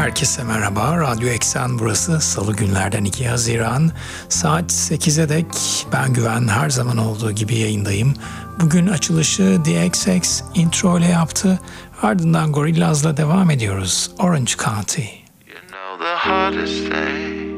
Herkese merhaba. Radyo Eksen burası. Salı günlerden 2 Haziran. Saat 8'e dek ben Güven her zaman olduğu gibi yayındayım. Bugün açılışı The XX intro ile yaptı. Ardından Gorillaz'la devam ediyoruz. Orange County. You know the hardest thing